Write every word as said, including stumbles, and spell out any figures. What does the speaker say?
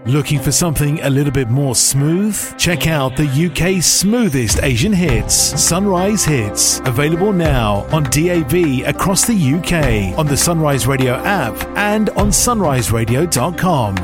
Looking for something a little bit more smooth? Check out the U K's smoothest Asian hits, Sunrise Hits. Available now on D A B across the U K, on the Sunrise Radio app and on sunrise radio dot com.